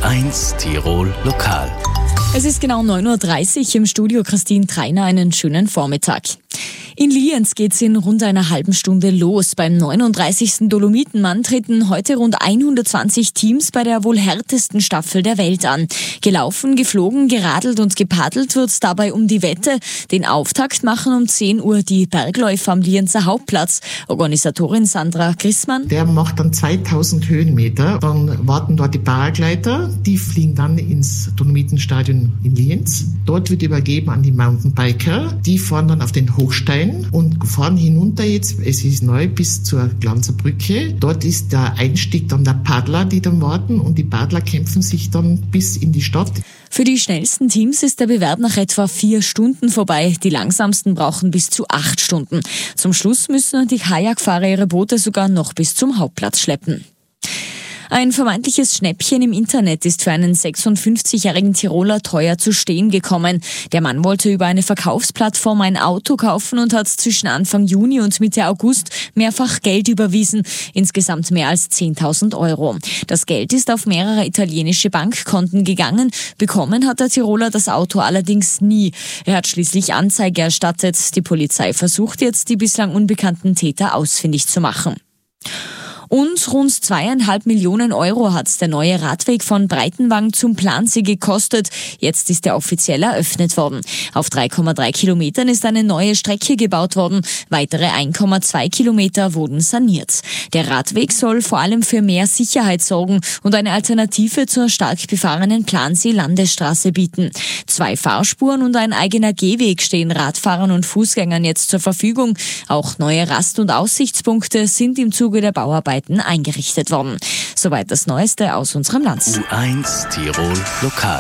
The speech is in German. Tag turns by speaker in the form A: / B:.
A: U1 Tirol Lokal.
B: Es ist genau 9.30 Uhr im Studio. Christine Treiner, einen schönen Vormittag. In Lienz geht's in rund einer halben Stunde los. Beim 39. Dolomitenmann treten heute rund 120 Teams bei der wohl härtesten Staffel der Welt an. Gelaufen, geflogen, geradelt und gepaddelt wird's dabei um die Wette. Den Auftakt machen um 10 Uhr die Bergläufer am Lienzer Hauptplatz. Organisatorin Sandra Grissmann.
C: Der macht dann 2000 Höhenmeter. Dann warten dort die Paragleiter. Die fliegen dann ins Dolomitenstadion in Lienz. Dort wird übergeben an die Mountainbiker. Die fahren dann auf den Hochstein und fahren hinunter jetzt, es ist neu, bis zur Glanzer Brücke. Dort ist der Einstieg dann der Paddler, die dann warten, und die Paddler kämpfen sich dann bis in die Stadt.
B: Für die schnellsten Teams ist der Bewerb nach etwa 4 Stunden vorbei. Die langsamsten brauchen bis zu 8 Stunden. Zum Schluss müssen die Kajakfahrer ihre Boote sogar noch bis zum Hauptplatz schleppen. Ein vermeintliches Schnäppchen im Internet ist für einen 56-jährigen Tiroler teuer zu stehen gekommen. Der Mann wollte über eine Verkaufsplattform ein Auto kaufen und hat zwischen Anfang Juni und Mitte August mehrfach Geld überwiesen. Insgesamt mehr als 10.000 €. Das Geld ist auf mehrere italienische Bankkonten gegangen. Bekommen hat der Tiroler das Auto allerdings nie. Er hat schließlich Anzeige erstattet. Die Polizei versucht jetzt, die bislang unbekannten Täter ausfindig zu machen. Und rund 2,5 Millionen € hat der neue Radweg von Breitenwang zum Plansee gekostet. Jetzt ist er offiziell eröffnet worden. Auf 3,3 Kilometern ist eine neue Strecke gebaut worden. Weitere 1,2 Kilometer wurden saniert. Der Radweg soll vor allem für mehr Sicherheit sorgen und eine Alternative zur stark befahrenen Plansee-Landesstraße bieten. 2 Fahrspuren und ein eigener Gehweg stehen Radfahrern und Fußgängern jetzt zur Verfügung. Auch neue Rast- und Aussichtspunkte sind im Zuge der Bauarbeiten eingerichtet worden. Soweit das Neueste aus unserem Land.
A: U1 Tirol Lokal.